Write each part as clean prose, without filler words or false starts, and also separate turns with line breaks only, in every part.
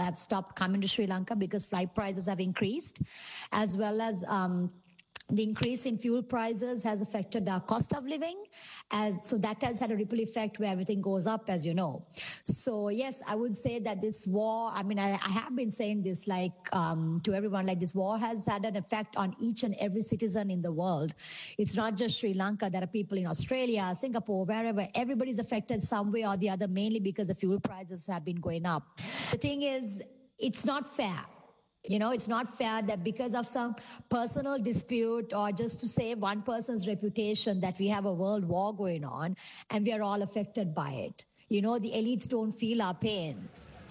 have stopped coming to Sri Lanka because flight prices have increased, as well as the increase in fuel prices has affected our cost of living. So that has had a ripple effect where everything goes up, as you know. So yes, I would say that this war, I mean, I have been saying this to everyone, like this war has had an effect on each and every citizen in the world. It's not just Sri Lanka. There are people in Australia, Singapore, wherever. Everybody's affected some way or the other, mainly because the fuel prices have been going up. The thing is, it's not fair. It's not fair that because of some personal dispute or just to save one person's reputation that we have a world war going on and we are all affected by it. The elites don't feel our pain.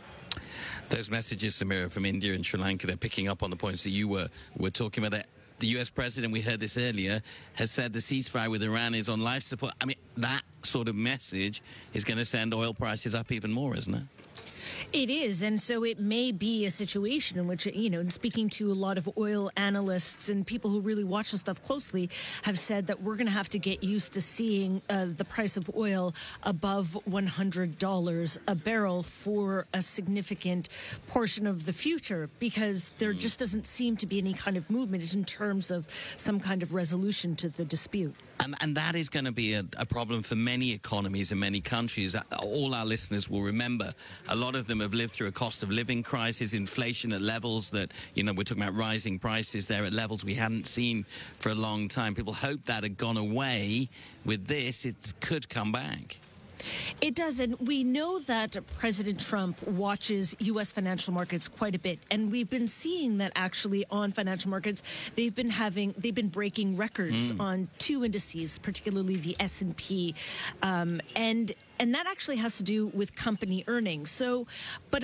Those messages, Samira, from India and Sri Lanka, they're picking up on the points that you were talking about. The US president, we heard this earlier, has said the ceasefire with Iran is on life support. I mean, that sort of message is going to send oil prices up even more, isn't it?
It is, and so it may be a situation in which, in speaking to a lot of oil analysts and people who really watch this stuff closely, have said that we're going to have to get used to seeing the price of oil above $100 a barrel for a significant portion of the future, because there just doesn't seem to be any kind of movement in terms of some kind of resolution to the dispute.
And that is going to be a problem for many economies and many countries. All our listeners will remember a lot of them have lived through a cost of living crisis, inflation at levels that, we're talking about rising prices there at levels we hadn't seen for a long time. People hoped that had gone away. With this, it could come back.
It does, and we know that President Trump watches U.S. financial markets quite a bit, and we've been seeing that actually on financial markets they've been breaking records on two indices, particularly the S&P, and that actually has to do with company earnings. So, but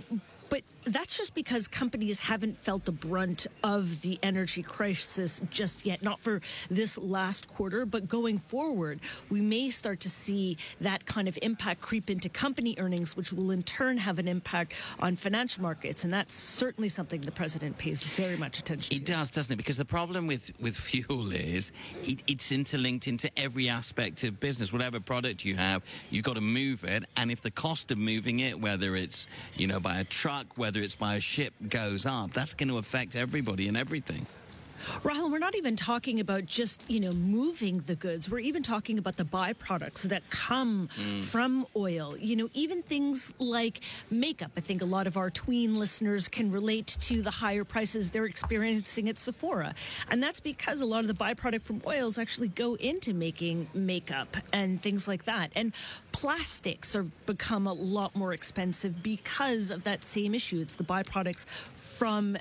that's just because companies haven't felt the brunt of the energy crisis just yet, not for this last quarter, but going forward, we may start to see that kind of impact creep into company earnings, which will in turn have an impact on financial markets. And that's certainly something the president pays very much attention to.
It does, doesn't it? Because the problem with fuel is it's interlinked into every aspect of business. Whatever product you have, you've got to move it. And if the cost of moving it, whether it's, by a truck, whether it's by a ship, goes up, that's going to affect everybody and everything.
Rahul, we're not even talking about just, moving the goods. We're even talking about the byproducts that come from oil. Even things like makeup. I think a lot of our tween listeners can relate to the higher prices they're experiencing at Sephora. And that's because a lot of the byproduct from oils actually go into making makeup and things like that. And plastics have become a lot more expensive because of that same issue. It's the byproducts from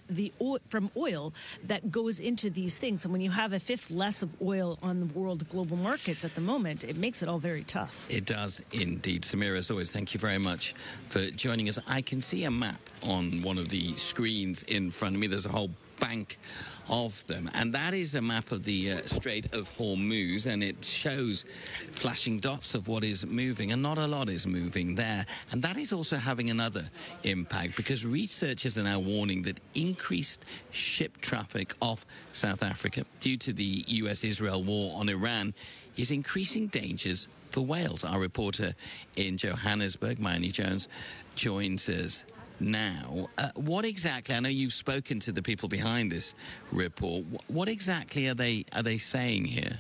oil that goes into these things. And when you have a fifth less of oil on the world global markets at the moment, it makes it all very tough.
It does indeed. Samira, as always, thank you very much for joining us. I can see a map on one of the screens in front of me. There's a whole bank of them, and that is a map of the Strait of Hormuz, and it shows flashing dots of what is moving, and not a lot is moving there. And that is also having another impact, because researchers are now warning that increased ship traffic off South Africa due to the US-Israel war on Iran is increasing dangers for whales. Our reporter in Johannesburg, Mayeni Jones, joins us now. What exactly, I know you've spoken to the people behind this report, what exactly are they saying here?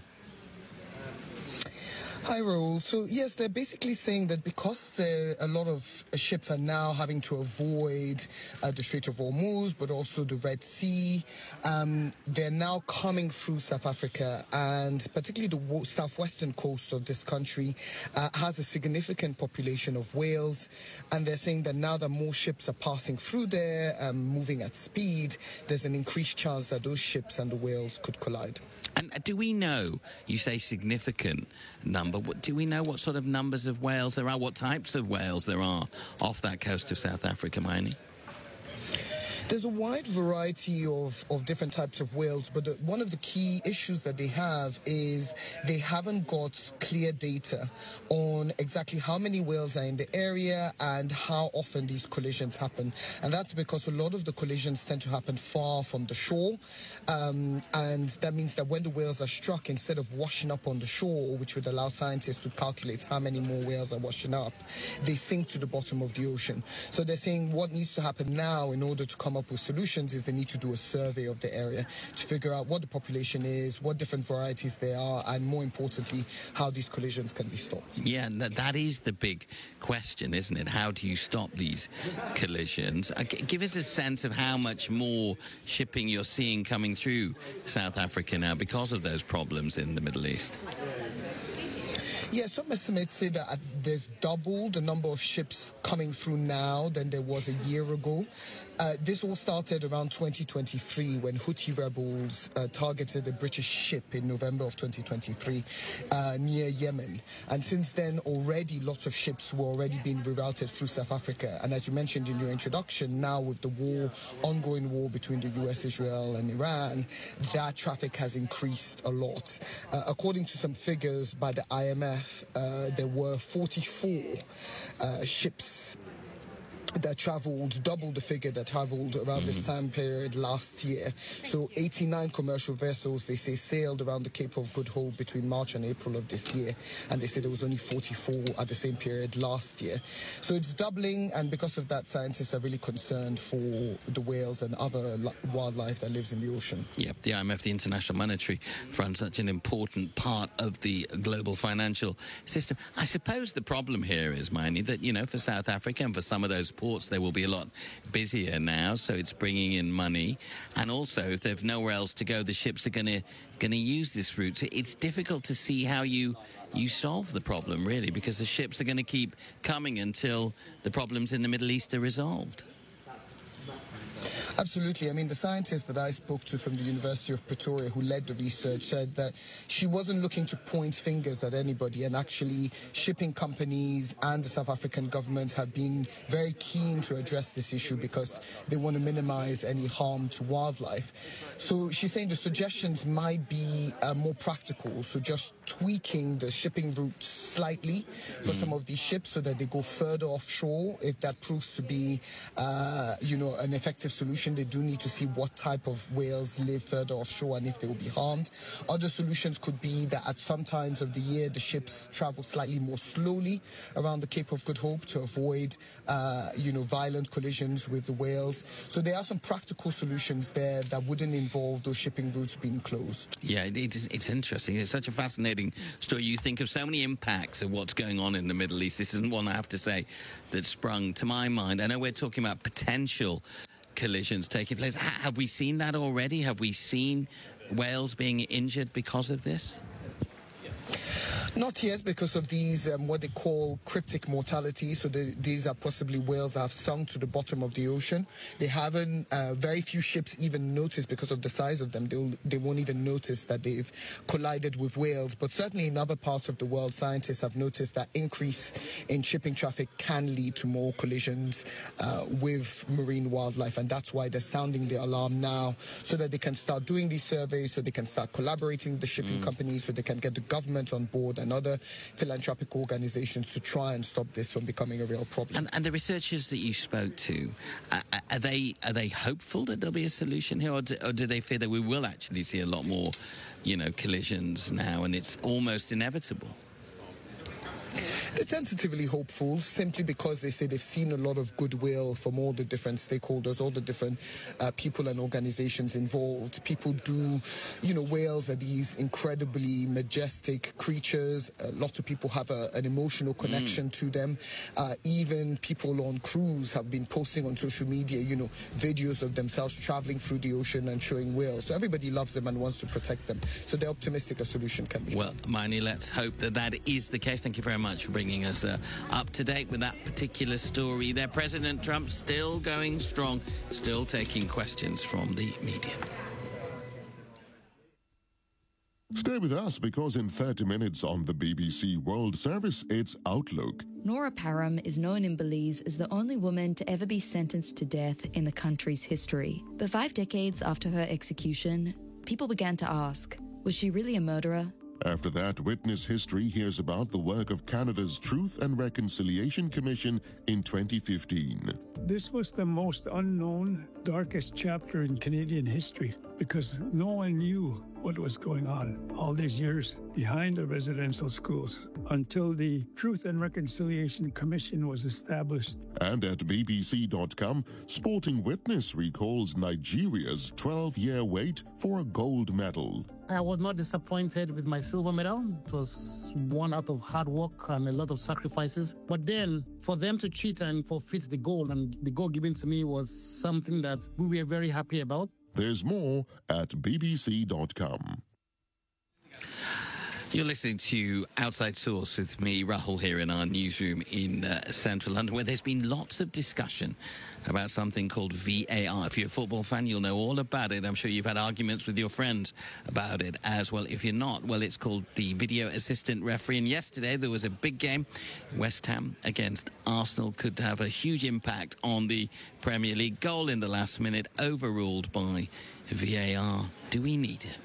Hi, Rahul. So, yes, they're basically saying that because a lot of ships are now having to avoid the Strait of Hormuz, but also the Red Sea, they're now coming through South Africa, and particularly the southwestern coast of this country has a significant population of whales, and they're saying that now that more ships are passing through there, moving at speed, there's an increased chance that those ships and the whales could collide.
And do we know, you say significant number, do we know what sort of numbers of whales there are, what types of whales there are off that coast of South Africa, Mayeni?
There's a wide variety of different types of whales, but one of the key issues that they have is they haven't got clear data on exactly how many whales are in the area and how often these collisions happen. And that's because a lot of the collisions tend to happen far from the shore. And that means that when the whales are struck, instead of washing up on the shore, which would allow scientists to calculate how many more whales are washing up, they sink to the bottom of the ocean. So they're saying what needs to happen now in order to come up with solutions is they need to do a survey of the area to figure out what the population is, what different varieties there are, and more importantly, how these collisions can be stopped.
Yeah, that is the big question, isn't it? How do you stop these collisions? Give us a sense of how much more shipping you're seeing coming through South Africa now because of those problems in the Middle East.
Yeah, some estimates say that there's double the number of ships coming through now than there was a year ago. This all started around 2023 when Houthi rebels targeted a British ship in November of 2023 near Yemen. And since then, already lots of ships were already being rerouted through South Africa. And as you mentioned in your introduction, now with the ongoing war between the US, Israel, and Iran, that traffic has increased a lot. According to some figures by the IMF, there were 44 ships that traveled, double the figure that traveled around this time period last year. So 89 commercial vessels, they say, sailed around the Cape of Good Hope between March and April of this year. And they said there was only 44 at the same period last year. So it's doubling, and because of that, scientists are really concerned for the whales and other wildlife that lives in the ocean.
Yep, the IMF, the International Monetary Fund, such an important part of the global financial system. I suppose the problem here is, Maini, that, you know, for South Africa and for some of those ports, they will be a lot busier now, so it's bringing in money. And also, if they've nowhere else to go, the ships are going to use this route. So it's difficult to see how you solve the problem, really, because the ships are going to keep coming until the problems in the Middle East are resolved.
Absolutely. I mean, the scientist that I spoke to from the University of Pretoria who led the research said that she wasn't looking to point fingers at anybody, and actually shipping companies and the South African government have been very keen to address this issue because they want to minimize any harm to wildlife. So she's saying the suggestions might be more practical, so just tweaking the shipping route slightly for some of these ships so that they go further offshore. If that proves to be, an effective solution, they do need to see what type of whales live further offshore and if they will be harmed. Other solutions could be that at some times of the year, the ships travel slightly more slowly around the Cape of Good Hope to avoid, violent collisions with the whales. So there are some practical solutions there that wouldn't involve those shipping routes being closed.
Yeah, it's interesting. It's such a fascinating story. You think of so many impacts of what's going on in the Middle East. This isn't one, I have to say, that sprung to my mind. I know we're talking about potential collisions taking place. Have we seen that already? Have we seen whales being injured because of this?
Not yet, because of these, what they call cryptic mortality. So these are possibly whales that have sunk to the bottom of the ocean. They haven't, very few ships even notice because of the size of them. They won't even notice that they've collided with whales. But certainly in other parts of the world, scientists have noticed that increase in shipping traffic can lead to more collisions with marine wildlife. And that's why they're sounding the alarm now, so that they can start doing these surveys, so they can start collaborating with the shipping companies, so they can get the government on board and other philanthropic organizations to try and stop this from becoming a real problem.
And the researchers that you spoke to, are they hopeful that there'll be a solution here, or do they fear that we will actually see a lot more, collisions now, and it's almost inevitable?
They're tentatively hopeful, simply because they say they've seen a lot of goodwill from all the different stakeholders, all the different people and organizations involved. People do, whales are these incredibly majestic creatures. Lots of people have an emotional connection to them. Even people on cruise have been posting on social media, videos of themselves traveling through the ocean and showing whales. So everybody loves them and wants to protect them. So they're optimistic a solution can be found.
Well, Maini, let's hope that is the case. Thank you very much for bringing us up to date with that particular story there. President Trump still going strong, still taking questions from the media.
Stay with us because in 30 minutes on the BBC World Service, it's Outlook.
Nora Parham is known in Belize as the only woman to ever be sentenced to death in the country's history. But 5 decades after her execution, people began to ask, was she really a murderer?
After that, Witness History hears about the work of Canada's Truth and Reconciliation Commission in 2015.
This was the most unknown, darkest chapter in Canadian history because no one knew what was going on all these years behind the residential schools until the Truth and Reconciliation Commission was established.
And at BBC.com, Sporting Witness recalls Nigeria's 12-year wait for a gold medal.
I was not disappointed with my silver medal. It was one out of hard work and a lot of sacrifices. But then, for them to cheat and forfeit the gold, and the gold given to me was something that we were very happy about.
There's more at BBC.com.
You're listening to Outside Source with me, Rahul, here in our newsroom in central London, where there's been lots of discussion about something called VAR. If you're a football fan, you'll know all about it. I'm sure you've had arguments with your friends about it as well. If you're not, well, it's called the Video Assistant Referee. And yesterday there was a big game. West Ham against Arsenal could have a huge impact on the Premier League. Goal in the last minute, overruled by VAR. Do we need it?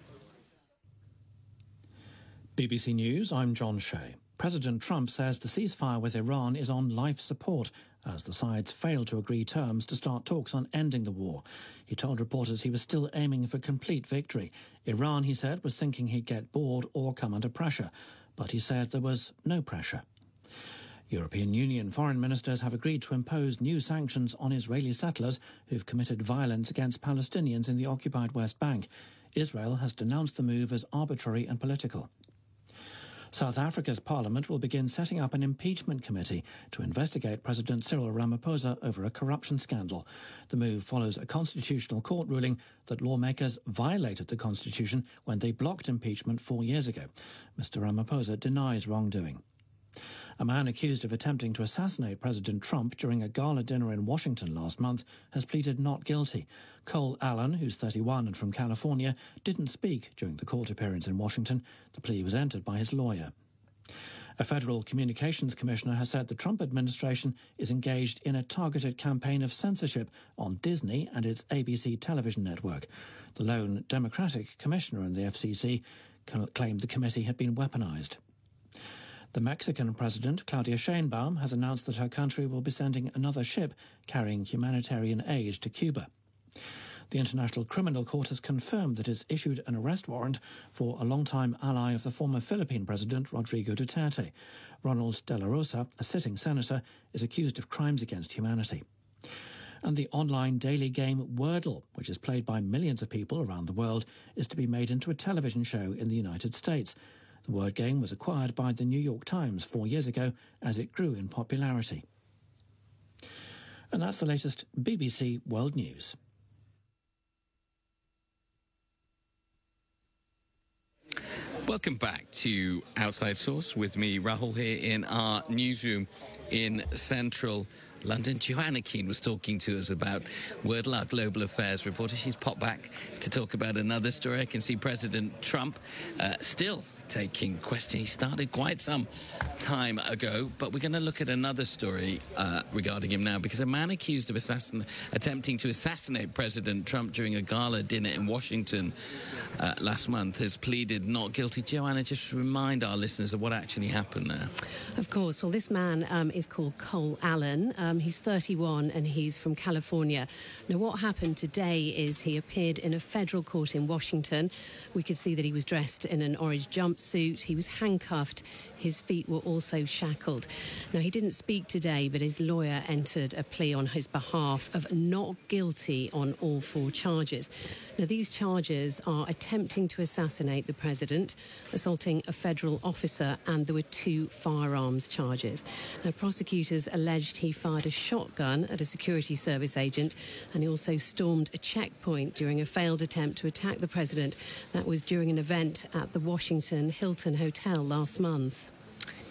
BBC News, I'm John Shea. President Trump says the ceasefire with Iran is on life support as the sides failed to agree terms to start talks on ending the war. He told reporters he was still aiming for complete victory. Iran, he said, was thinking he'd get bored or come under pressure, but he said there was no pressure. European Union foreign ministers have agreed to impose new sanctions on Israeli settlers who've committed violence against Palestinians in the occupied West Bank. Israel has denounced the move as arbitrary and political. South Africa's parliament will begin setting up an impeachment committee to investigate President Cyril Ramaphosa over a corruption scandal. The move follows a constitutional court ruling that lawmakers violated the constitution when they blocked impeachment 4 years ago. Mr. Ramaphosa denies wrongdoing. A man accused of attempting to assassinate President Trump during a gala dinner in Washington last month has pleaded not guilty. Cole Allen, who's 31 and from California, didn't speak during the court appearance in Washington. The plea was entered by his lawyer. A federal communications commissioner has said the Trump administration is engaged in a targeted campaign of censorship on Disney and its ABC television network. The lone Democratic commissioner in the FCC claimed the committee had been weaponized. The Mexican president, Claudia Sheinbaum, has announced that her country will be sending another ship carrying humanitarian aid to Cuba. The International Criminal Court has confirmed that it's issued an arrest warrant for a longtime ally of the former Philippine president, Rodrigo Duterte. Ronald De La Rosa, a sitting senator, is accused of crimes against humanity. And the online daily game Wordle, which is played by millions of people around the world, is to be made into a television show in the United States. The word game was acquired by the New York Times 4 years ago as it grew in popularity. And that's the latest BBC World News.
Welcome back to Outside Source with me, Rahul, here in our newsroom in central London. Joanna Keane was talking to us about Wordle, our global affairs reporter. She's popped back to talk about another story. I can see President Trump still taking questions. He started quite some time ago, but we're going to look at another story regarding him now, because a man accused of attempting to assassinate President Trump during a gala dinner in Washington last month has pleaded not guilty. Joanna, just remind our listeners of what actually happened there.
Of course. Well, this man is called Cole Allen. He's 31 and he's from California. Now, what happened today is he appeared in a federal court in Washington. We could see that he was dressed in an orange jumpsuit. He was handcuffed. His feet were also shackled. Now, he didn't speak today, but his lawyer entered a plea on his behalf of not guilty on all 4 charges. Now, these charges are attempting to assassinate the president, assaulting a federal officer, and there were 2 firearms charges. Now, prosecutors alleged he fired a shotgun at a security service agent, and he also stormed a checkpoint during a failed attempt to attack the president. That was during an event at the Washington Hilton Hotel last month.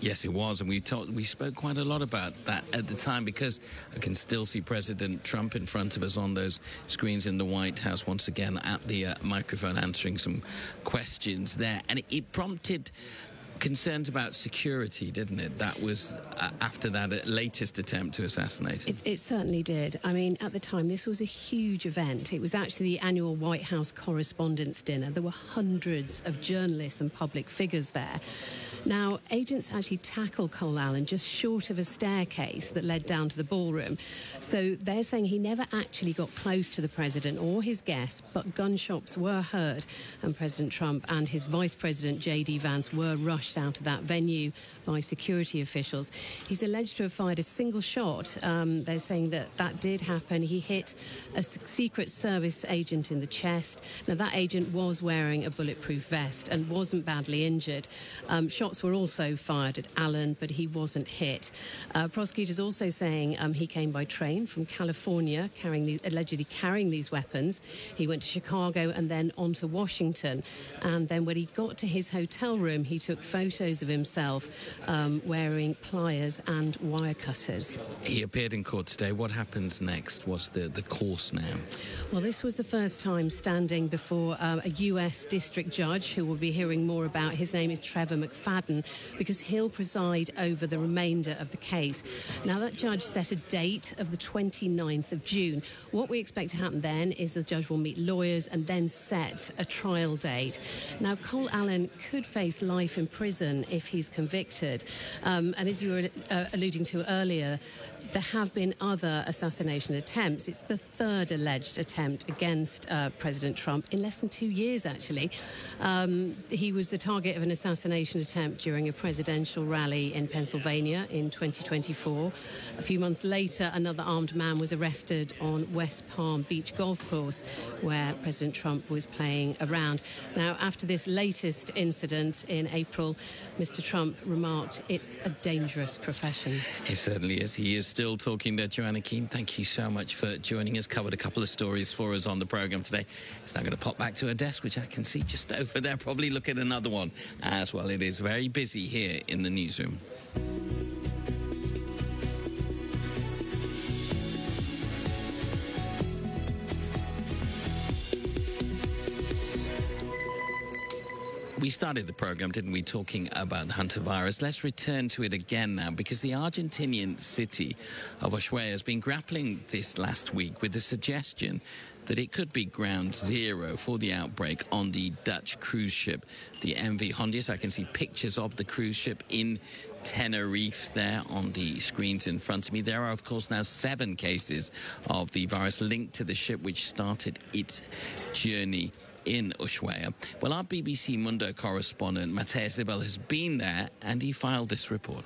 Yes, it was, and we spoke quite a lot about that at the time, because I can still see President Trump in front of us on those screens in the White House once again at the microphone answering some questions there, and it prompted concerns about security, didn't it? That was after that latest attempt to assassinate him.
It certainly did. I mean, at the time, this was a huge event. It was actually the annual White House Correspondents' Dinner. There were hundreds of journalists and public figures there. Now, agents actually tackled Cole Allen just short of a staircase that led down to the ballroom. So they're saying he never actually got close to the president or his guests, but gunshots were heard, and President Trump and his Vice President J.D. Vance were rushed out of that venue by security officials. He's alleged to have fired a single shot. They're saying that did happen. He hit a Secret Service agent in the chest. Now, that agent was wearing a bulletproof vest and wasn't badly injured. Shots were also fired at Allen, but he wasn't hit. Prosecutors also saying he came by train from California, allegedly carrying these weapons. He went to Chicago and then on to Washington. And then when he got to his hotel room, he took photos of himself wearing pliers and wire cutters.
He appeared in court today. What happens next? What's the course now?
Well, this was the first time standing before a U.S. district judge who we'll be hearing more about. His name is Trevor McFadden, because he'll preside over the remainder of the case. Now, that judge set a date of the 29th of June. What we expect to happen then is the judge will meet lawyers and then set a trial date. Now, Cole Allen could face life in prison if he's convicted. And as you were alluding to earlier, there have been other assassination attempts. It's the third alleged attempt against President Trump in less than 2 years, actually. He was the target of an assassination attempt during a presidential rally in Pennsylvania in 2024. A few months later, another armed man was arrested on West Palm Beach Golf Course, where President Trump was playing around. Now, after this latest incident in April, Mr. Trump remarked, "It's a dangerous profession."
It certainly is. He is still talking there. Joanna Keane, thank you so much for joining us. Covered a couple of stories for us on the programme today. It's now going to pop back to her desk, which I can see just over there. Probably look at another one as well. It is very busy here in the newsroom. We started the program, didn't we, talking about the hantavirus. Let's return to it again now, because the Argentinian city of Ushuaia has been grappling this last week with the suggestion that it could be ground zero for the outbreak on the Dutch cruise ship, the MV Hondius. I can see pictures of the cruise ship in Tenerife there on the screens in front of me. There are, of course, now 7 cases of the virus linked to the ship, which started its journey in Ushuaia. Well, our BBC Mundo correspondent, Mateus Ibel, has been there, and he filed this report.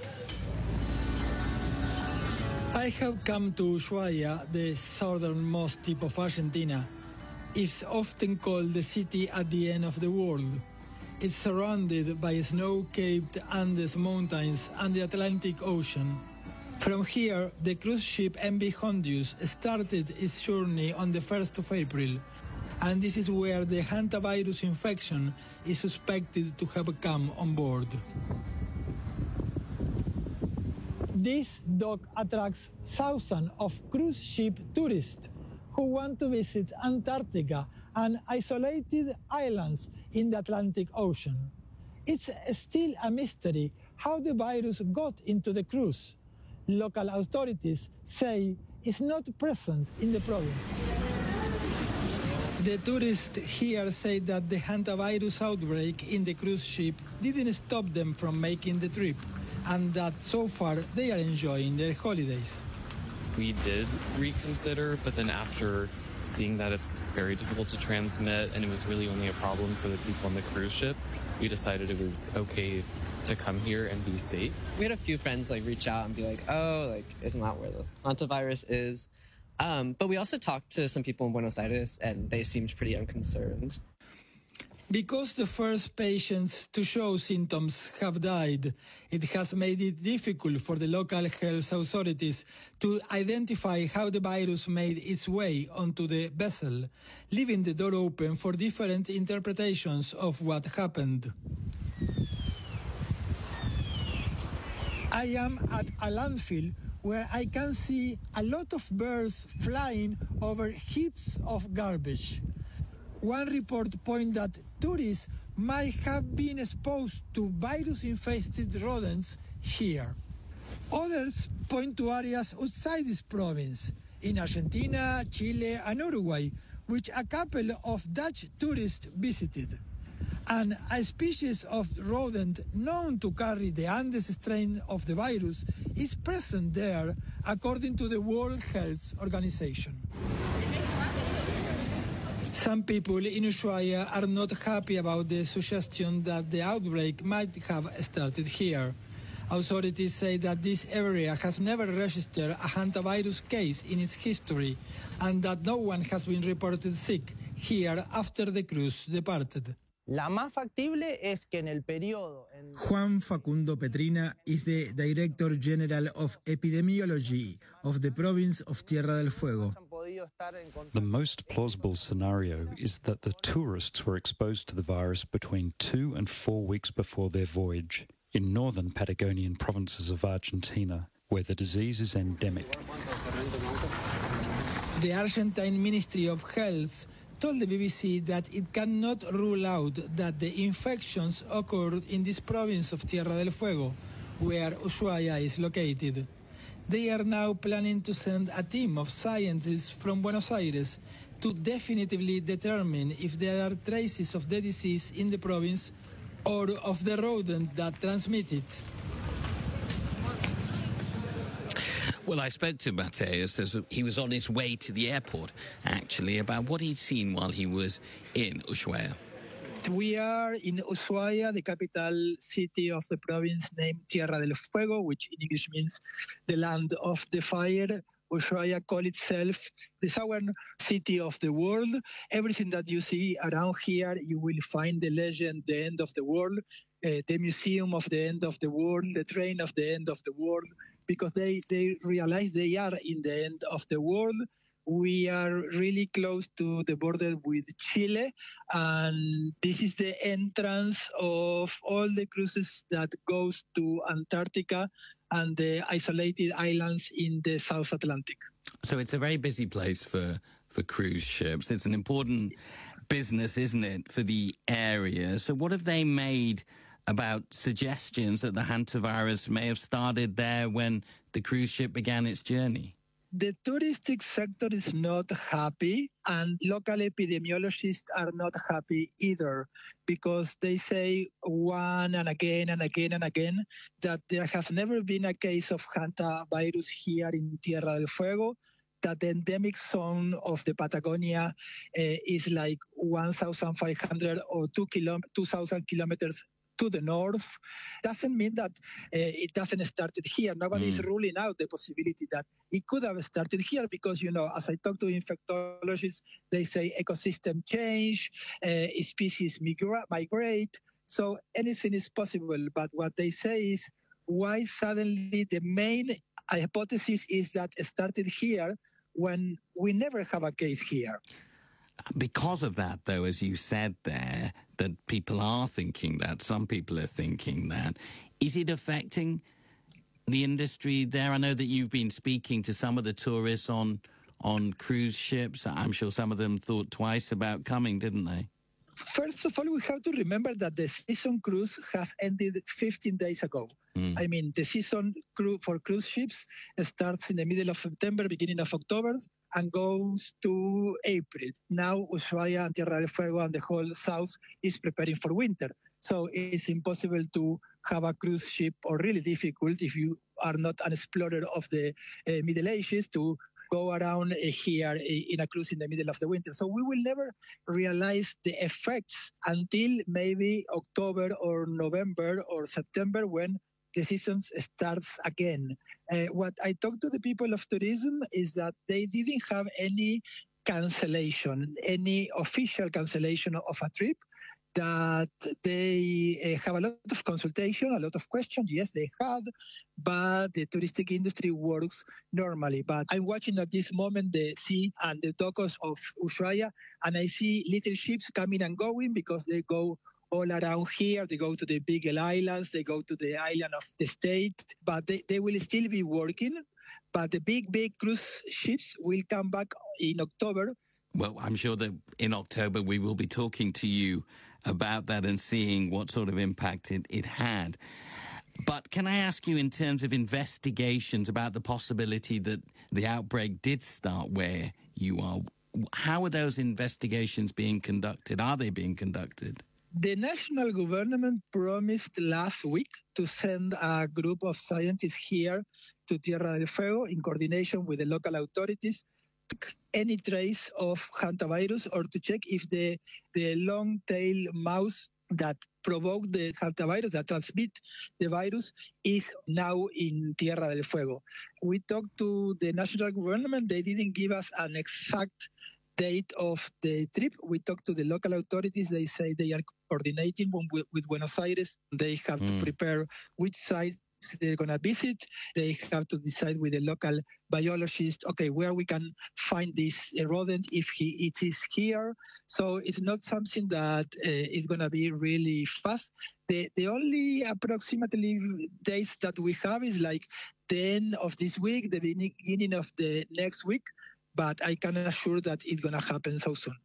I have come to Ushuaia, the southernmost tip of Argentina. It's often called the city at the end of the world. It's surrounded by snow-capped Andes mountains and the Atlantic Ocean. From here, the cruise ship MV Hondius started its journey on the 1st of April, and this is where the hantavirus infection is suspected to have come on board.
This dock attracts thousands of cruise ship tourists who want to visit Antarctica and isolated islands in the Atlantic Ocean. It's still a mystery how the virus got into the cruise. Local authorities say it's not present in the province.
The tourists here say that the hantavirus outbreak in the cruise ship didn't stop them from making the trip, and that so far they are enjoying their holidays.
We did reconsider, but then after seeing that it's very difficult to transmit and it was really only a problem for the people on the cruise ship, we decided it was okay to come here and be safe.
We had a few friends reach out and be like, oh, isn't that where the hantavirus is? But we also talked to some people in Buenos Aires, and they seemed pretty unconcerned.
Because the first patients to show symptoms have died, it has made it difficult for the local health authorities to identify how the virus made its way onto the vessel, leaving the door open for different interpretations of what happened.
I am at a landfill where I can see a lot of birds flying over heaps of garbage. One report points that tourists might have been exposed to virus-infested rodents here. Others point to areas outside this province, in Argentina, Chile, and Uruguay, which a couple of Dutch tourists visited. And a species of rodent known to carry the Andes strain of the virus is present there, according to the World Health Organization. Some people in Ushuaia are not happy about the suggestion that the outbreak might have started here. Authorities say that this area has never registered a hantavirus case in its history and that no one has been reported sick here after the cruise departed.
La más factible es que en el periodo...
Juan Facundo Petrina is the Director General of Epidemiology of the province of Tierra del Fuego.
The most plausible scenario is that the tourists were exposed to the virus between 2 and 4 weeks before their voyage in northern Patagonian provinces of Argentina, where the disease is endemic.
The Argentine Ministry of Health told the BBC that it cannot rule out that the infections occurred in this province of Tierra del Fuego, where Ushuaia is located. They are now planning to send a team of scientists from Buenos Aires to definitively determine if there are traces of the disease in the province or of the rodent that transmit it.
Well, I spoke to Mateus as he was on his way to the airport, actually, about what he'd seen while he was in Ushuaia.
We are in Ushuaia, the capital city of the province named Tierra del Fuego, which in English means the land of the fire. Ushuaia calls itself the southern city of the world. Everything that you see around here, you will find the legend, the end of the world, the museum of the end of the world, the train of the end of the world, because they realize they are in the end of the world. We are really close to the border with Chile, and this is the entrance of all the cruises that goes to Antarctica and the isolated islands in the South Atlantic.
So it's a very busy place for cruise ships. It's an important business, isn't it, for the area? So what have they made about suggestions that the hantavirus may have started there when the cruise ship began its journey?
The touristic sector is not happy, and local epidemiologists are not happy either, because they say one and again and again and again that there has never been a case of hantavirus here in Tierra del Fuego, that the endemic zone of the Patagonia is like 1,500 or 2,000 kilometers to the north. Doesn't mean that it doesn't started here. Nobody is ruling out the possibility that it could have started here because, you know, as I talk to infectologists, they say ecosystem change, species migrate. So anything is possible. But what they say is why suddenly the main hypothesis is that it started here when we never have a case here.
Because of that, though, as you said there, that people are thinking that, some people are thinking that, is it affecting the industry there? I know that you've been speaking to some of the tourists on cruise ships. I'm sure some of them thought twice about coming, didn't they?
First of all, we have to remember that the season cruise has ended 15 days ago. I mean, the season for cruise ships starts in the middle of September, beginning of October, and goes to April. Now, Ushuaia and Tierra del Fuego and the whole south is preparing for winter. So it's impossible to have a cruise ship, or really difficult if you are not an explorer of the Middle Ages, to go around here in a cruise in the middle of the winter. So we will never realize the effects until maybe October or November or September, when the season starts again. What I talked to the people of tourism is that they didn't have any cancellation, any official cancellation of a trip, that they have a lot of consultation, a lot of questions. Yes, they have, but the touristic industry works normally. But I'm watching at this moment the sea and the docks of Ushuaia, and I see little ships coming and going because they go all around here. They go to the Beagle Islands, they go to the island of the state, but they will still be working. But the big cruise ships will come back in October.
Well, I'm sure that in October we will be talking to you about that and seeing what sort of impact it had. But can I ask you, in terms of investigations about the possibility that the outbreak did start where you are, how are those investigations being conducted? Are they being conducted?
The national government promised last week to send a group of scientists here to Tierra del Fuego in coordination with the local authorities to check any trace of hantavirus or to check if the long-tailed mouse that provoke the hantavirus, that transmit the virus, is now in Tierra del Fuego. We talked to the national government. They didn't give us an exact date of the trip. We talked to the local authorities. They say they are coordinating with Buenos Aires. They have to prepare which sites they're going to visit. They have to decide with the local biologist, okay, where we can find this rodent if it is here. So it's not something that is going to be really fast. The only approximately days that we have is like the end of this week, the beginning of the next week, but I can assure that it's going to happen so soon.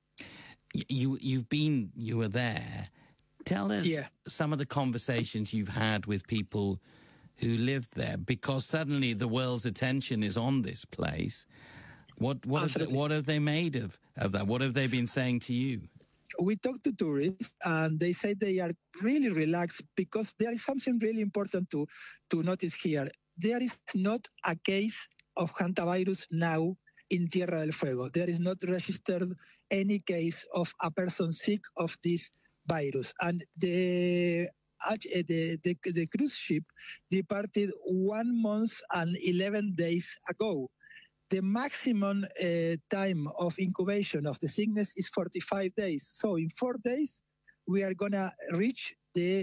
You were there. Tell us some of the conversations you've had with people who lived there, because suddenly the world's attention is on this place. What have they made of that? What have they been saying to you?
We talked to tourists, and they say they are really relaxed because there is something really important to notice here. There is not a case of hantavirus now in Tierra del Fuego. There is not registered any case of a person sick of this virus. And the cruise ship departed 1 month and 11 days ago. The maximum time of incubation of the sickness is 45 days. So in 4 days, we are going to reach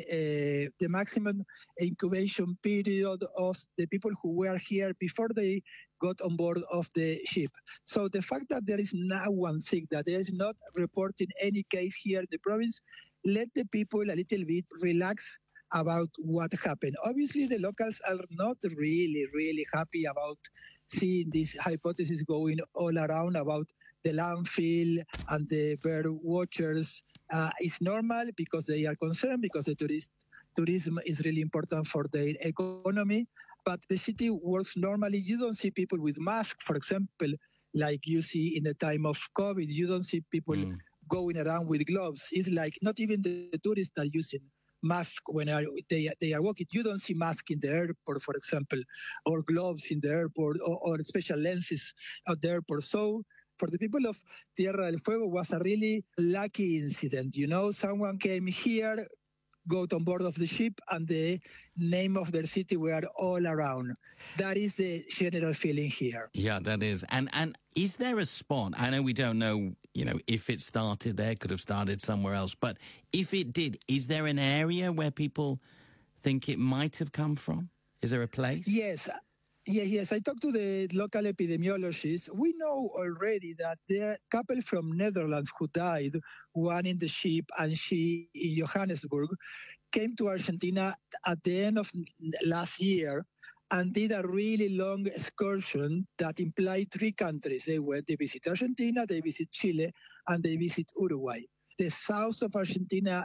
the maximum incubation period of the people who were here before they got on board of the ship. So the fact that there is no one sick, that there is not reported any case here in the province, let the people a little bit relax about what happened. Obviously, the locals are not really happy about seeing this hypothesis going all around about the landfill and the bird watchers. It's normal because they are concerned, because the tourism is really important for their economy. But the city works normally. You don't see people with masks, for example, like you see in the time of COVID. You don't see people going around with gloves. It's like not even the tourists are using masks when they are walking. You don't see masks in the airport, for example, or gloves in the airport, or special lenses at the airport. So for the people of Tierra del Fuego, was a really lucky incident. You know, someone came here, got on board of the ship, and the name of their city were all around. That is the general feeling here.
Yeah, that is. And is there a spot? I know we don't know, if it started there, could have started somewhere else. But if it did, is there an area where people think it might have come from? Is there a place?
Yes. Yes, I talked to the local epidemiologists. We know already that the couple from Netherlands who died, one in the ship and she in Johannesburg, came to Argentina at the end of last year and did a really long excursion that implied 3 countries. They visit Argentina, they visit Chile, and they visit Uruguay. The south of Argentina,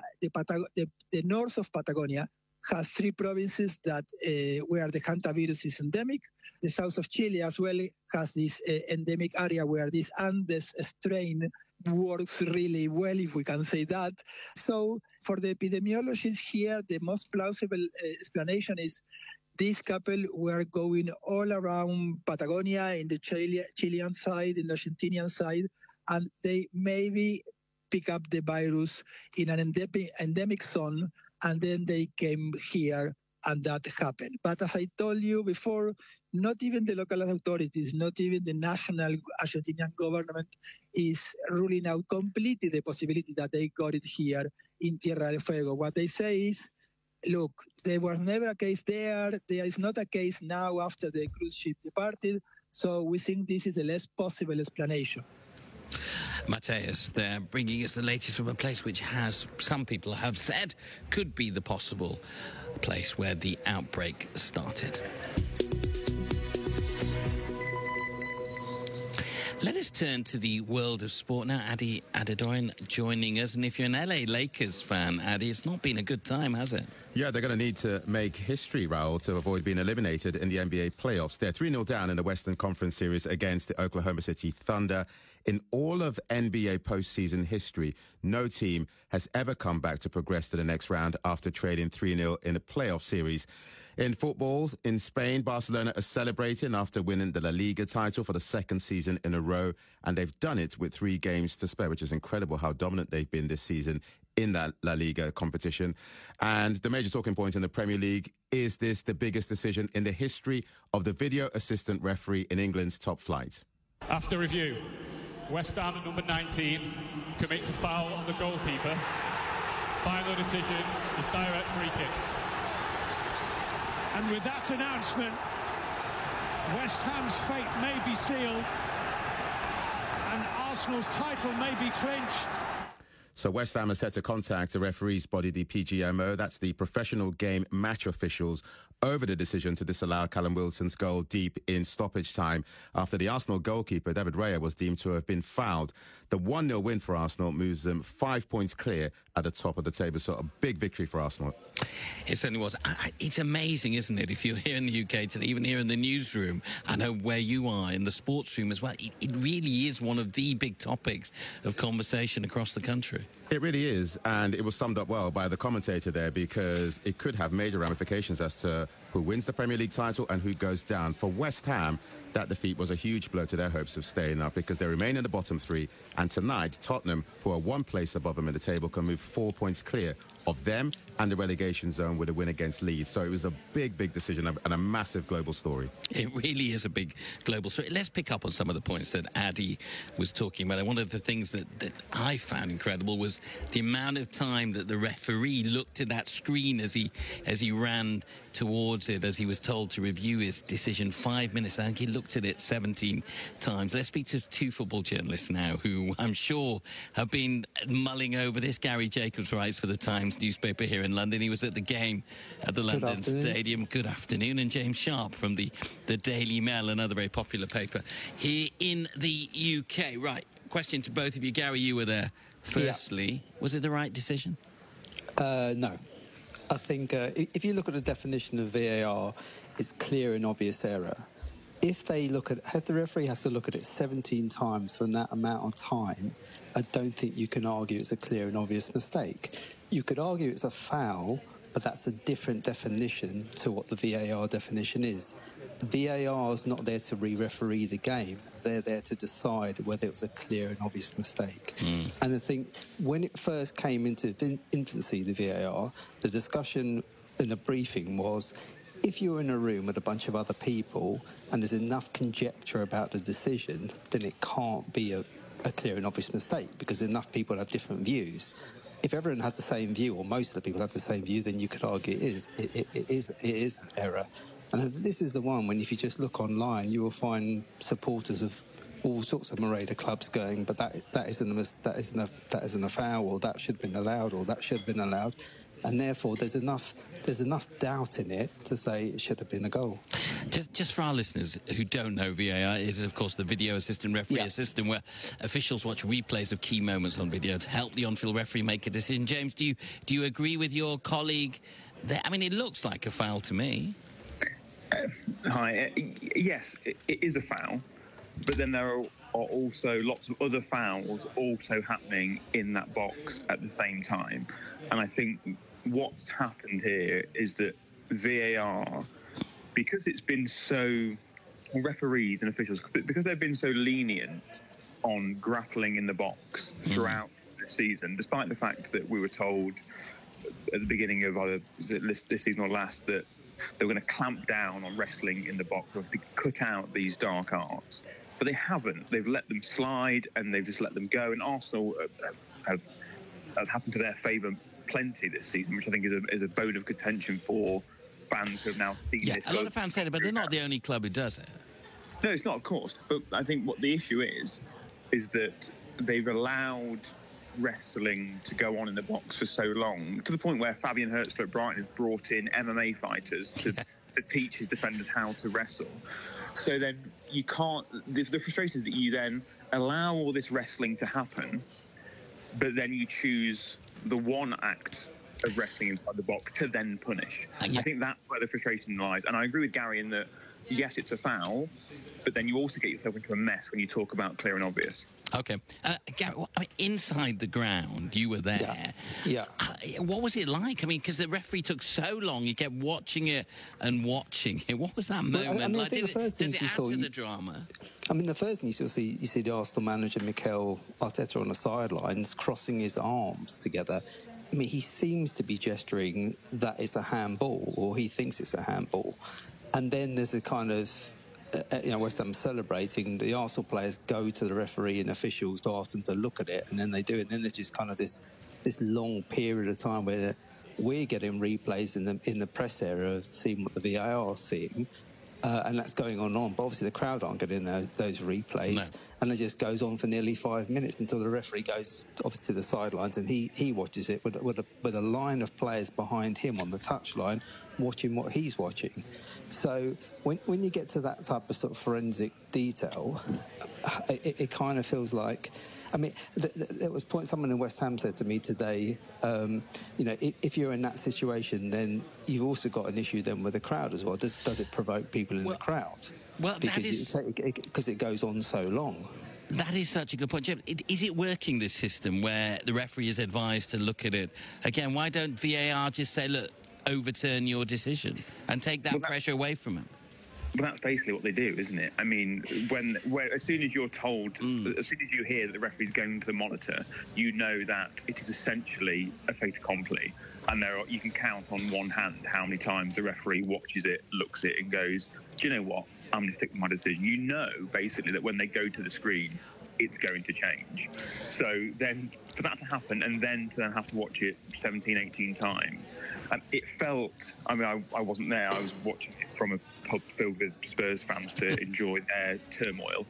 the north of Patagonia, has 3 provinces that where the hantavirus is endemic. The south of Chile as well has this endemic area where this Andes strain works really well, if we can say that. So for the epidemiologists here, the most plausible explanation is this couple were going all around Patagonia, in the Chilean side, in the Argentinian side, and they maybe pick up the virus in an endemic zone, and then they came here, and that happened. But as I told you before, not even the local authorities, not even the national Argentinian government is ruling out completely the possibility that they got it here in Tierra del Fuego. What they say is, look, there was never a case there. There is not a case now after the cruise ship departed. So we think this is the less possible explanation.
Mateus there, bringing us the latest from a place which has, some people have said, could be the possible place where the outbreak started. Let us turn to the world of sport now. Adi Adedorian joining us. And if you're an LA Lakers fan, Adi, it's not been a good time, has it?
Yeah, they're going to need to make history, Raul, to avoid being eliminated in the NBA playoffs. They're 3-0 down in the Western Conference Series against the Oklahoma City Thunder. In all of NBA postseason history, no team has ever come back to progress to the next round after trading 3-0 in a playoff series. In football, in Spain, Barcelona are celebrating after winning the La Liga title for the second season in a row, and they've done it with 3 games to spare, which is incredible how dominant they've been this season in that La Liga competition. And the major talking point in the Premier League, is this the biggest decision in the history of the video assistant referee in England's top flight?
After review, West Ham at number 19 commits a foul on the goalkeeper. Final decision is direct free kick.
And with that announcement, West Ham's fate may be sealed and Arsenal's title may be clinched.
So West Ham are set to contact the referee's body, the PGMO, that's the Professional Game Match Officials, over the decision to disallow Callum Wilson's goal deep in stoppage time after the Arsenal goalkeeper, David Raya, was deemed to have been fouled. The 1-0 win for Arsenal moves them 5 points clear at the top of the table, so a big victory for Arsenal.
It certainly was. It's amazing, isn't it, if you're here in the UK today, even here in the newsroom, I know where you are, in the sports room as well, it really is one of the big topics of conversation across the country.
It really is, and it was summed up well by the commentator there, because it could have major ramifications as to who wins the Premier League title and who goes down. For West Ham, that defeat was a huge blow to their hopes of staying up, because they remain in the bottom 3, and tonight Tottenham, who are 1 place above them in the table, can move 4 points clear of them and the relegation zone with a win against Leeds. So it was a big decision and a massive global story.
It really is a big global story. Let's pick up on some of the points that Adi was talking about. And one of the things that I found incredible was the amount of time that the referee looked at that screen as he ran towards it, as he was told to review his decision. 5 minutes. I think he looked at it 17 times. Let's speak to 2 football journalists now who I'm sure have been mulling over this. Gary Jacobs writes for the Times newspaper here in London. He was at the game at the London Stadium. Good afternoon. And James Sharp from the Daily Mail, another very popular paper here in the UK. Right, question to both of you. Gary, you were there. Firstly, was it the right decision?
No. I think if you look at the definition of VAR, it's clear and obvious error. If the referee has to look at it 17 times for that amount of time, I don't think you can argue it's a clear and obvious mistake. You could argue it's a foul, but that's a different definition to what the VAR definition is. The VAR is not there to re-referee the game. They're there to decide whether it was a clear and obvious mistake. And I think when it first came into infancy, the VAR, the discussion in the briefing was, if you're in a room with a bunch of other people and there's enough conjecture about the decision, then it can't be a clear and obvious mistake, because enough people have different views. If everyone has the same view, or most of the people have the same view, then you could argue it is an error. And this is the one when, if you just look online, you will find supporters of all sorts of Moreda clubs going, but that isn't a foul, or that should have been allowed, or that should have been allowed. And therefore, there's enough doubt in it to say it should have been a goal.
Just for our listeners who don't know, VAR is, of course, the video assistant referee system where officials watch replays of key moments on video to help the on-field referee make a decision. James, do you agree with your colleague there? I mean, it looks like a foul to me.
Hi. Yes, it is a foul, but then there are also lots of other fouls also happening in that box at the same time. And I think what's happened here is that VAR, because it's been so, referees and officials, because they've been so lenient on grappling in the box throughout the season, despite the fact that we were told at the beginning of either this season or last that they were going to clamp down on wrestling in the box, or to cut out these dark arts. But they haven't. They've let them slide, and they've just let them go. And Arsenal has happened to their favour plenty this season, which I think is a bone of contention for fans who have now seen this.
A lot of fans say that, but they're not the only club who does it.
No, it's not, of course. But I think what the issue is that they've allowed wrestling to go on in the box for so long, to the point where Fabian Herzog at Brighton has brought in MMA fighters to teach his defenders how to wrestle. So then you can't, the frustration is that you then allow all this wrestling to happen, but then you choose the one act of wrestling inside the box to then punish. I think that's where the frustration lies. And I agree with Gary in that, yes, it's a foul, but then you also get yourself into a mess when you talk about clear and obvious.
Okay. Gary, inside the ground, you were there.
Yeah.
What was it like? I mean, because the referee took so long, you kept watching it and watching it. What was that moment?
I mean,
like,
I think the first thing you saw,
the drama?
I mean, the first thing you see the Arsenal manager, Mikel Arteta, on the sidelines, crossing his arms together. I mean, he seems to be gesturing that it's a handball, or he thinks it's a handball. And then there's a kind of, West Ham celebrating. The Arsenal players go to the referee and officials to ask them to look at it, and then they do it. And then there's just kind of this long period of time where we're getting replays in the press area of seeing what the VAR is seeing. And that's going on. But obviously the crowd aren't getting those replays. No. And it just goes on for nearly 5 minutes until the referee goes obviously to the sidelines and he watches it with a line of players behind him on the touchline watching what he's watching. So when you get to that type of sort of forensic detail, it kind of feels like, I mean, there was someone in West Ham said to me today, if you're in that situation, then you've also got an issue then with the crowd as well. Does it provoke people in the crowd?
Well,
because it goes on so long.
That is such a good point, Jim. Is it working, this system, where the referee is advised to look at it? Again, why don't VAR just say, look, overturn your decision and take that pressure away from him?
Well, that's basically what they do, isn't it? I mean, when as soon as you're told, as soon as you hear that the referee's going to the monitor, you know that it is essentially a fait accompli. And you can count on one hand how many times the referee watches it, looks at it, and goes, do you know what? I'm going to stick with my decision. You know, basically, that when they go to the screen, it's going to change. So then, for that to happen, and then to have to watch it 17, 18 times, it felt, I mean, I wasn't there, I was watching it from a pub filled with Spurs fans to enjoy their turmoil.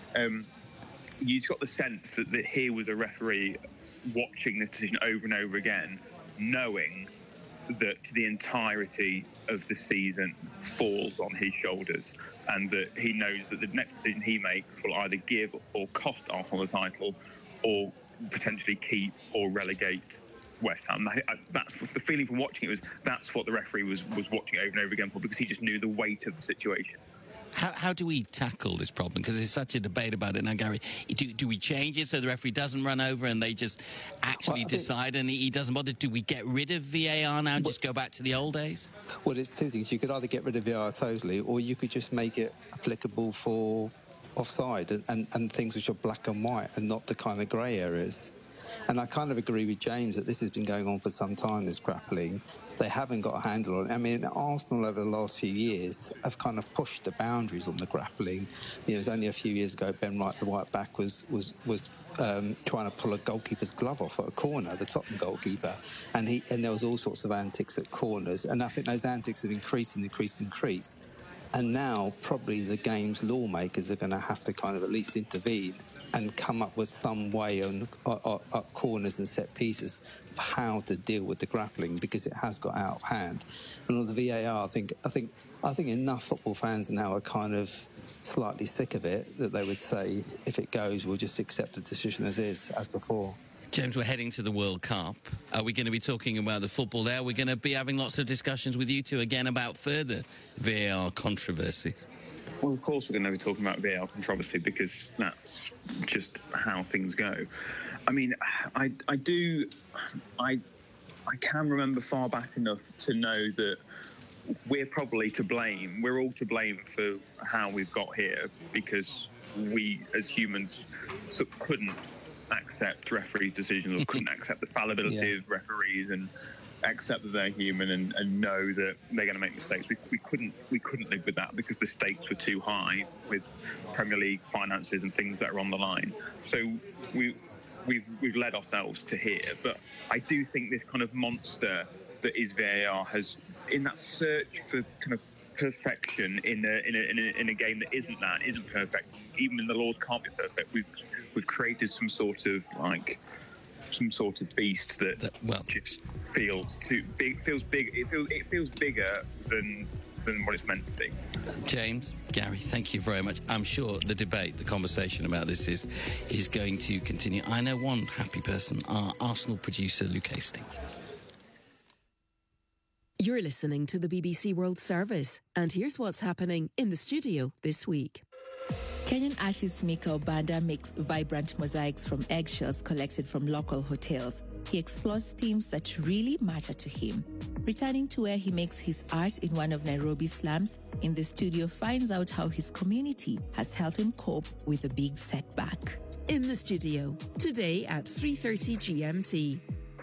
You got the sense that here was a referee watching this decision over and over again, knowing that the entirety of the season falls on his shoulders, and that he knows that the next decision he makes will either give or cost Arsenal the title, or potentially keep or relegate West Ham. That's the feeling from watching it was. That's what the referee was watching over and over again for, because he just knew the weight of the situation.
How do we tackle this problem? Because there's such a debate about it now, Gary. Do we change it so the referee doesn't run over and they just actually decide and he doesn't bother? Do we get rid of VAR now and just go back to the old days?
Well, it's two things. You could either get rid of VAR totally, or you could just make it applicable for offside and things which are black and white and not the kind of grey areas. And I kind of agree with James that this has been going on for some time, this grappling. They haven't got a handle on it. I mean, Arsenal over the last few years have kind of pushed the boundaries on the grappling. It was only a few years ago Ben Wright, the right back, was trying to pull a goalkeeper's glove off at a corner, the Tottenham goalkeeper, and there was all sorts of antics at corners. And I think those antics have increased. And now probably the game's lawmakers are going to have to kind of at least intervene and come up with some way on corners and set pieces of how to deal with the grappling, because it has got out of hand. And on the VAR, I think enough football fans now are kind of slightly sick of it that they would say, if it goes, we'll just accept the decision as is, as before.
James, we're heading to the World Cup. Are we going to be talking about the football there? We're going to be having lots of discussions with you two again about further VAR controversy.
Well, of course we're going to be talking about VAR controversy, because that's just how things go. I mean, I can remember far back enough to know that we're probably to blame. We're all to blame for how we've got here, because we, as humans, couldn't accept referees' decisions, or couldn't accept the fallibility of referees, and accept that they're human and know that they're going to make mistakes. We couldn't live with that, because the stakes were too high with Premier League finances and things that are on the line. So we've led ourselves to here. But I do think this kind of monster that is VAR has, in that search for kind of perfection in a game that isn't perfect, even in the laws can't be perfect. we've created some sort of beast that just feels too big. Feels big. It feels bigger than what it's meant to be.
James, Gary, thank you very much. I'm sure the debate, the conversation about this is going to continue. I know one happy person, our Arsenal producer, Luke Hastings.
You're listening to the BBC World Service, and here's what's happening in the studio this week.
Kenyan artist Mika Obanda makes vibrant mosaics from eggshells collected from local hotels. He explores themes that really matter to him. Returning to where he makes his art in one of Nairobi's slums, in the studio finds out how his community has helped him cope with a big setback.
In the studio, today at 3:30 GMT.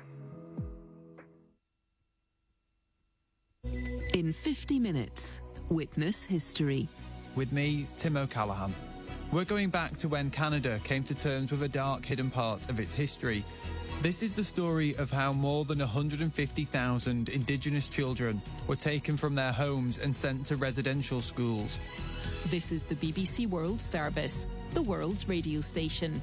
In 50 minutes, witness history.
With me, Tim O'Callaghan. We're going back to when Canada came to terms with a dark hidden part of its history. This is the story of how more than 150,000 Indigenous children were taken from their homes and sent to residential schools.
This is the BBC World Service, the world's radio station.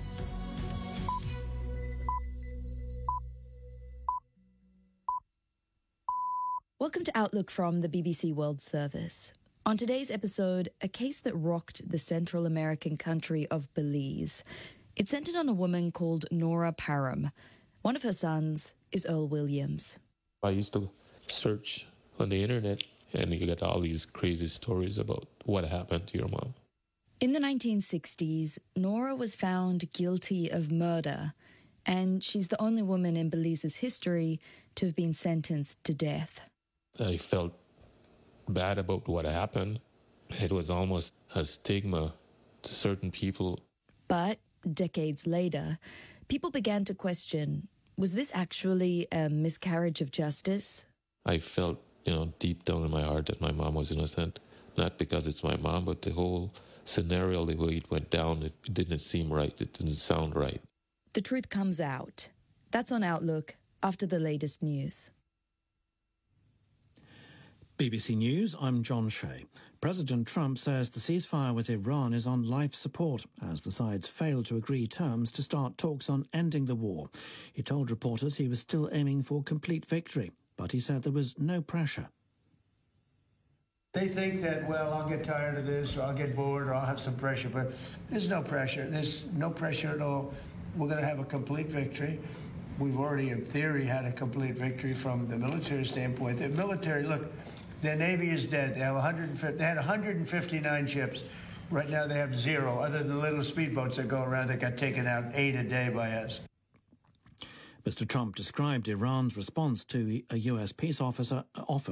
Welcome to Outlook from the BBC World Service. On today's episode, a case that rocked the Central American country of Belize. It centered on a woman called Nora Parham. One of her sons is Earl Williams.
I used to search on the internet, and you get all these crazy stories about what happened to your mom.
In the 1960s, Nora was found guilty of murder, and she's the only woman in Belize's history to have been sentenced to death.
I felt bad about what happened. It was almost a stigma to certain people.
But decades later, people began to question, was this actually a miscarriage of justice?
I felt, deep down in my heart that my mom was innocent. Not because it's my mom, but the whole scenario, the way it went down, it didn't seem right. It didn't sound right.
The truth comes out. That's on Outlook after the latest news.
BBC News, I'm John Shea. President Trump says the ceasefire with Iran is on life support as the sides failed to agree terms to start talks on ending the war. He told reporters he was still aiming for complete victory, but he said there was no pressure.
They think that, well, I'll get tired of this, or I'll get bored, or I'll have some pressure, but there's no pressure. There's no pressure at all. We're going to have a complete victory. We've already, in theory, had a complete victory from the military standpoint. The military, look, their Navy is dead. They had 159 ships. Right now they have 0, other than the little speedboats that go around that got taken out 8 a day by us.
Mr. Trump described Iran's response to a US peace offer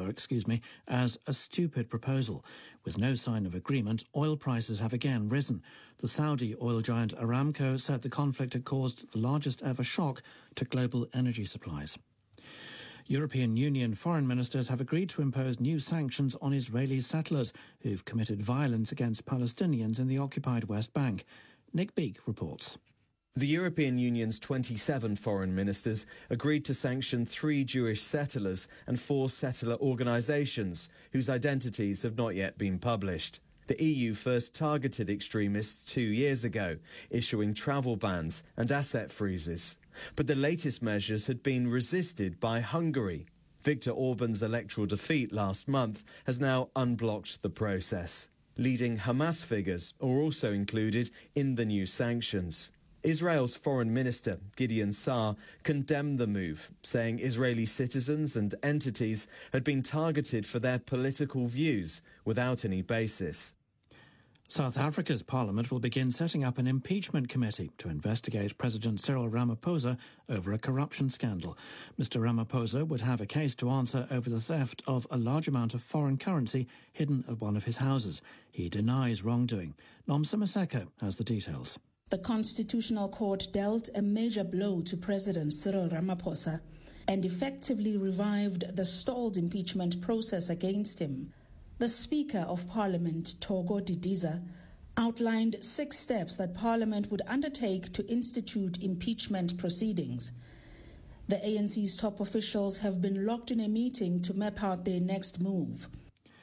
as a stupid proposal. With no sign of agreement, oil prices have again risen. The Saudi oil giant Aramco said the conflict had caused the largest ever shock to global energy supplies. European Union foreign ministers have agreed to impose new sanctions on Israeli settlers who've committed violence against Palestinians in the occupied West Bank. Nick Beake reports.
The European Union's 27 foreign ministers agreed to sanction 3 Jewish settlers and 4 settler organisations whose identities have not yet been published. The EU first targeted extremists 2 years ago, issuing travel bans and asset freezes. But the latest measures had been resisted by Hungary. Viktor Orban's electoral defeat last month has now unblocked the process. Leading Hamas figures are also included in the new sanctions. Israel's foreign minister, Gideon Saar, condemned the move, saying Israeli citizens and entities had been targeted for their political views without any basis.
South Africa's parliament will begin setting up an impeachment committee to investigate President Cyril Ramaphosa over a corruption scandal. Mr. Ramaphosa would have a case to answer over the theft of a large amount of foreign currency hidden at one of his houses. He denies wrongdoing. Nomsa Maseko has the details.
The Constitutional Court dealt a major blow to President Cyril Ramaphosa and effectively revived the stalled impeachment process against him. The Speaker of Parliament, Togo Didiza, outlined 6 steps that Parliament would undertake to institute impeachment proceedings. The ANC's top officials have been locked in a meeting to map out their next move.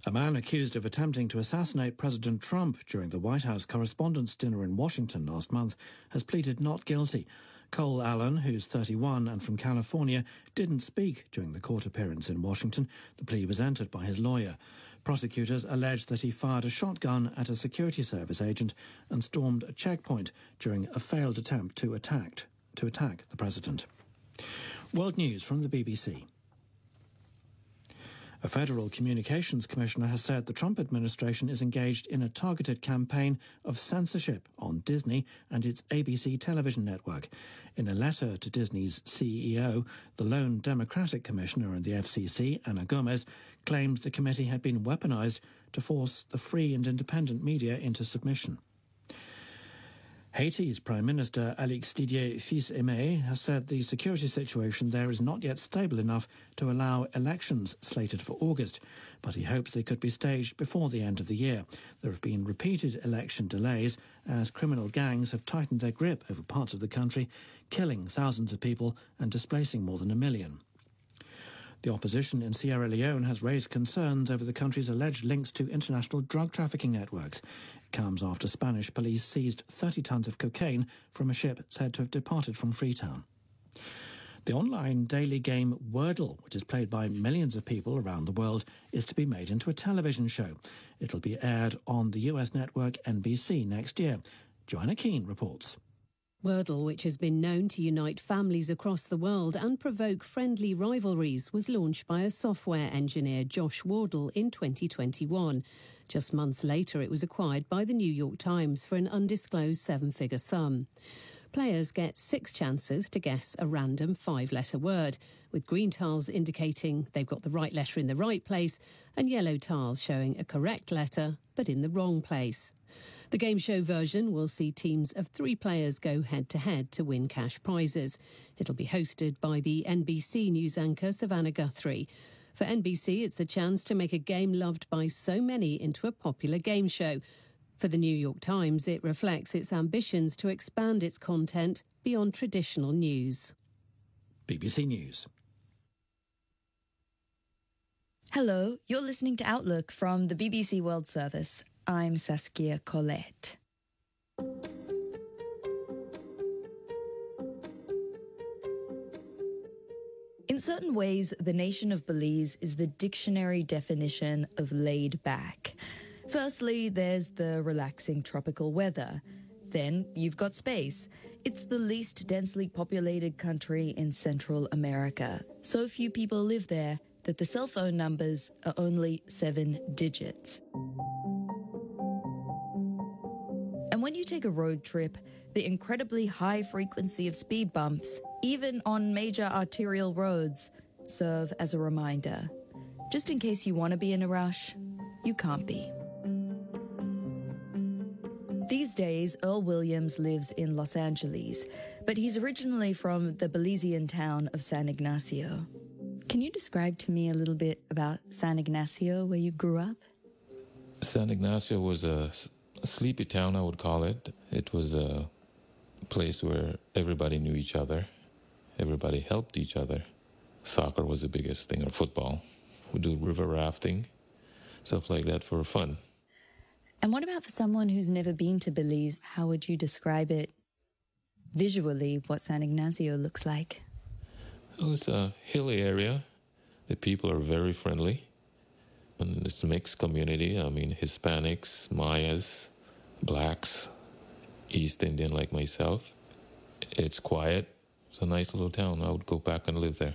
A man accused of attempting to assassinate President Trump during the White House Correspondents' Dinner in Washington last month has pleaded not guilty. Cole Allen, who's 31 and from California, didn't speak during the court appearance in Washington. The plea was entered by his lawyer. Prosecutors allege that he fired a shotgun at a security service agent and stormed a checkpoint during a failed attempt to attack the president. World News from the BBC. A federal communications commissioner has said the Trump administration is engaged in a targeted campaign of censorship on Disney and its ABC television network. In a letter to Disney's CEO, the lone Democratic commissioner in the FCC, Ana Gomez, claimed the committee had been weaponized to force the free and independent media into submission. Haiti's Prime Minister Alix Didier Fils-Aimé has said the security situation there is not yet stable enough to allow elections slated for August, but he hopes they could be staged before the end of the year. There have been repeated election delays as criminal gangs have tightened their grip over parts of the country, killing thousands of people and displacing more than 1 million. The opposition in Sierra Leone has raised concerns over the country's alleged links to international drug trafficking networks. It comes after Spanish police seized 30 tons of cocaine from a ship said to have departed from Freetown. The online daily game Wordle, which is played by millions of people around the world, is to be made into a television show. It'll be aired on the US network NBC next year. Joanna Keane reports.
Wordle, which has been known to unite families across the world and provoke friendly rivalries, was launched by a software engineer, Josh Wardle, in 2021. Just months later, it was acquired by the New York Times for an undisclosed 7-figure sum. Players get 6 chances to guess a random 5-letter word, with green tiles indicating they've got the right letter in the right place and yellow tiles showing a correct letter but in the wrong place. The game show version will see teams of 3 players go head-to-head to win cash prizes. It'll be hosted by the NBC news anchor Savannah Guthrie. For NBC, it's a chance to make a game loved by so many into a popular game show. For the New York Times, it reflects its ambitions to expand its content beyond traditional news.
BBC News.
Hello, you're listening to Outlook from the BBC World Service. I'm Saskia Colette. In certain ways, the nation of Belize is the dictionary definition of laid back. Firstly, there's the relaxing tropical weather. Then you've got space. It's the least densely populated country in Central America. So few people live there that the cell phone numbers are only 7 digits. And when you take a road trip, the incredibly high frequency of speed bumps, even on major arterial roads, serve as a reminder. Just in case you want to be in a rush, you can't be. These days, Earl Williams lives in Los Angeles, but he's originally from the Belizean town of San Ignacio. Can you describe to me a little bit about San Ignacio, where you grew up?
San Ignacio was a sleepy town, I would call it. It was a place where everybody knew each other. Everybody helped each other. Soccer was the biggest thing, or football. We do river rafting, stuff like that for fun.
And what about for someone who's never been to Belize? How would you describe it visually, what San Ignacio looks like?
Well, it's a hilly area. The people are very friendly. And it's a mixed community. I mean, Hispanics, Mayas, Blacks, East Indian like myself. It's quiet. It's a nice little town. I would go back and live there.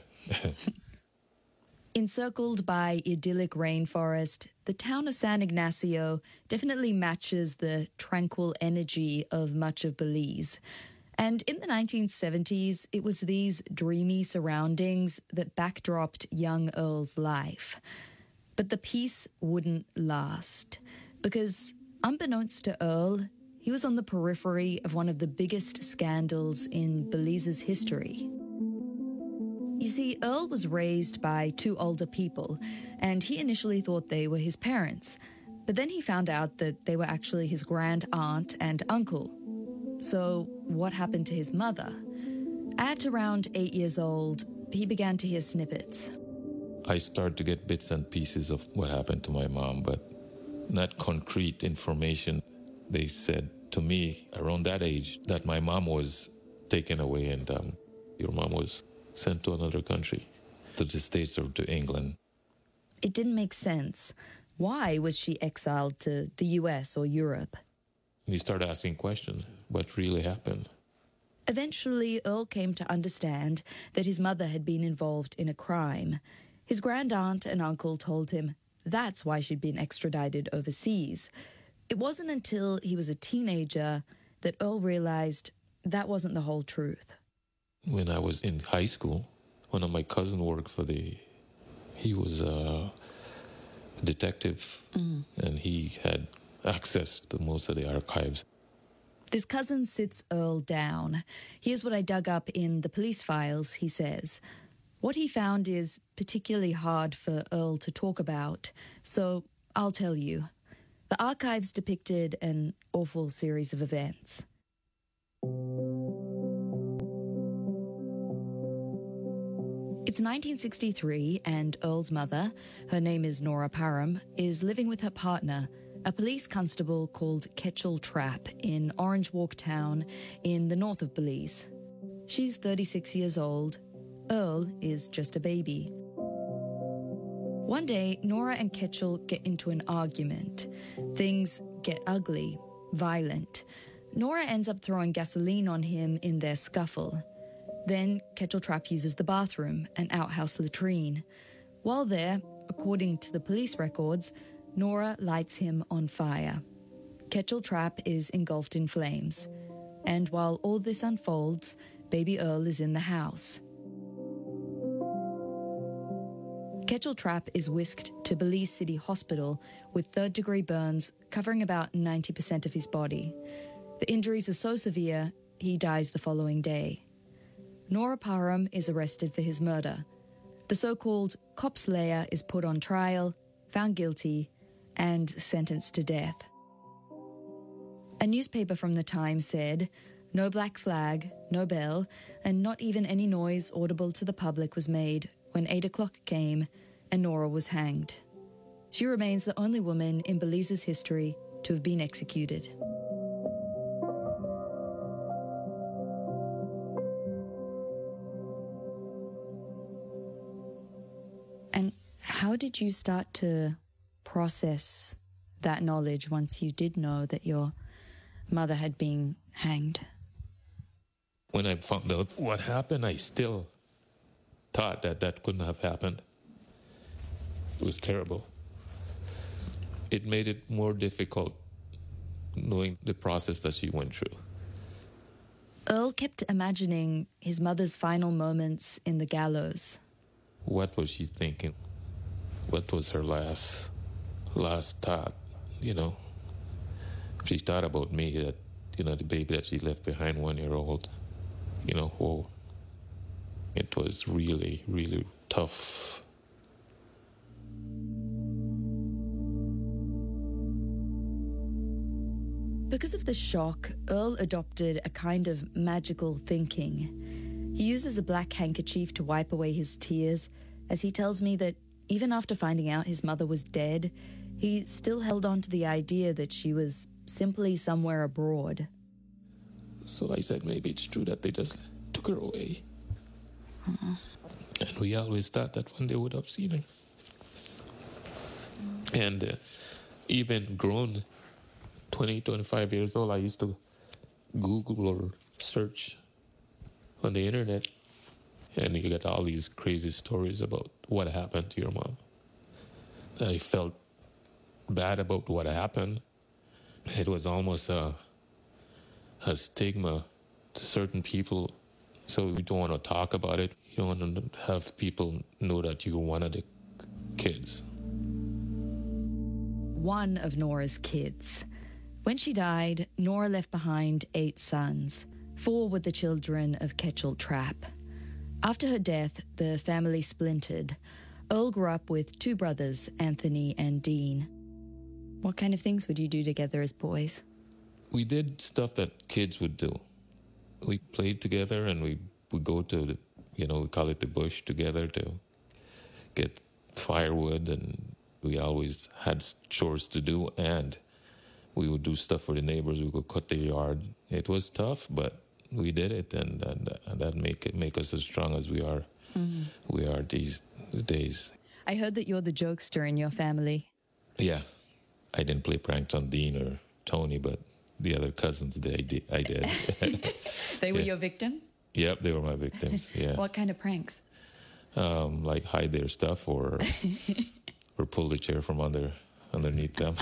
Encircled by idyllic rainforest, the town of San Ignacio definitely matches the tranquil energy of much of Belize. And in the 1970s, it was these dreamy surroundings that backdropped young Earl's life. But the peace wouldn't last, because unbeknownst to Earl, he was on the periphery of one of the biggest scandals in Belize's history. You see, Earl was raised by 2 older people, and he initially thought they were his parents. But then he found out that they were actually his grand aunt and uncle. So what happened to his mother? At around 8 years old, he began to hear snippets.
I started to get bits and pieces of what happened to my mom, but not concrete information. They said to me around that age that my mom was taken away and your mom was sent to another country, to the States or to England.
It didn't make sense. Why was she exiled to the US or Europe?
You start asking questions. What really happened?
Eventually, Earl came to understand that his mother had been involved in a crime. His grandaunt and uncle told him that's why she'd been extradited overseas. It wasn't until he was a teenager that Earl realized that wasn't the whole truth.
When I was in high school, one of my cousins worked for he was a detective, and he had access to most of the archives.
This cousin sits Earl down. Here's what I dug up in the police files, he says. What he found is particularly hard for Earl to talk about, so I'll tell you. The archives depicted an awful series of events. It's 1963 and Earl's mother, her name is Nora Parham, is living with her partner, a police constable called Ketchel Trapp in Orange Walk Town in the north of Belize. She's 36 years old. Earl is just a baby. One day, Nora and Ketchel get into an argument. Things get ugly, violent. Nora ends up throwing gasoline on him in their scuffle. Then Ketchel Trapp uses the bathroom, an outhouse latrine. While there, according to the police records, Nora lights him on fire. Ketchel Trapp is engulfed in flames. And while all this unfolds, baby Earl is in the house. Ketchel Trapp is whisked to Belize City Hospital with third-degree burns covering about 90% of his body. The injuries are so severe, he dies the following day. Nora Parham is arrested for his murder. The so-called cop slayer is put on trial, found guilty, and sentenced to death. A newspaper from the time said, no black flag, no bell, and not even any noise audible to the public was made when 8 o'clock came and Nora was hanged. She remains the only woman in Belize's history to have been executed. And how did you start to process that knowledge once you did know that your mother had been hanged?
When I found out what happened, I still thought that couldn't have happened. It was terrible. It made it more difficult knowing the process that she went through.
Earl kept imagining his mother's final moments in the gallows.
What was she thinking? What was her last thought, you know? She thought about me, that, you know, the baby that she left behind, 1 year old, you know, whoa. It was really, really tough.
Because of the shock, Earl adopted a kind of magical thinking. He uses a black handkerchief to wipe away his tears, as he tells me that even after finding out his mother was dead, he still held on to the idea that she was simply somewhere abroad.
So I said maybe it's true that they just took her away. And we always thought that one day would have seen her. And even grown, 20, 25 years old, I used to Google or search on the internet, and you get all these crazy stories about what happened to your mom. I felt bad about what happened. It was almost a stigma to certain people, so we don't want to talk about it. You don't want to have people know that you're one of the kids.
One of Nora's kids. When she died, Nora left behind 8 sons. 4 were the children of Ketchel Trapp. After her death, the family splintered. Earl grew up with 2 brothers, Anthony and Dean. What kind of things would you do together as boys?
We did stuff that kids would do. We played together, and we would go to we call it the bush together to get firewood, and we always had chores to do, and we would do stuff for the neighbors. We would cut the yard. It was tough, but we did it, and that make us as strong as we are. Mm-hmm. We are these days.
I heard that you're the jokester in your family.
Yeah, I didn't play pranks on Dean or Tony, but the other cousins, I did.
They were your victims?
Yep, they were my victims. Yeah.
What kind of pranks?
Like hide their stuff or pull the chair from underneath them.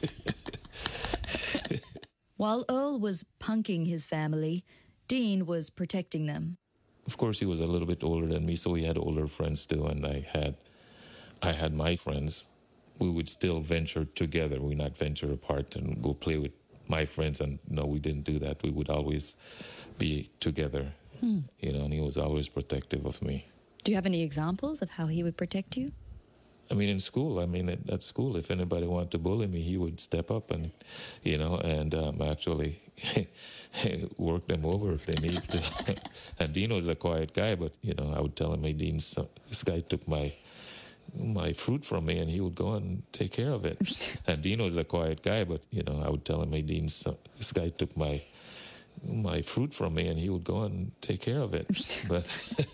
While Earl was punking his family, Dean was protecting them.
Of course, he was a little bit older than me, so he had older friends too, and I had my friends. We would still venture together. We not venture apart and go play with my friends. And no, we didn't do that. We would always be together, and he was always protective of me.
Do you have any examples of how he would protect you?
I mean, in school, at school, if anybody wanted to bully me, he would step up and, actually work them over if they need to. And Dean was a quiet guy, but, I would tell him, hey, Dean, this guy took my fruit from me, and he would go and take care of it. And Dean was a quiet guy, but, I would tell him, hey, Dean, this guy took my fruit from me, and he would go and take care of it. But